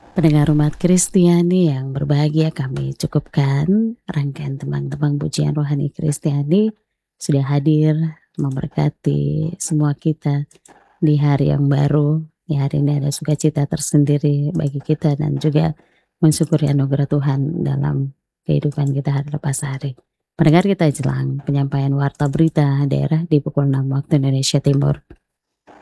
Pendengar umat Kristiani yang berbahagia, kami cukupkan rangkaian tembang-tembang pujian rohani Kristiani sudah hadir memberkati semua kita di hari yang baru. Di hari ini ada sukacita tersendiri bagi kita dan juga mensyukuri anugerah Tuhan dalam kehidupan kita hari lepas hari. Pendengar, kita jelang penyampaian warta berita daerah di pukul 6 waktu Indonesia Timur.